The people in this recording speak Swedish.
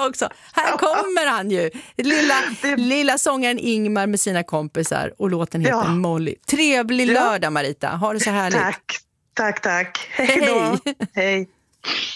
jag också. Här kommer han ju. Lilla sångaren Ingmar med sina kompisar. Och låten heter Molly. Trevlig lördag, Marita. Ha det så härligt. Tack. Hej då. Hej.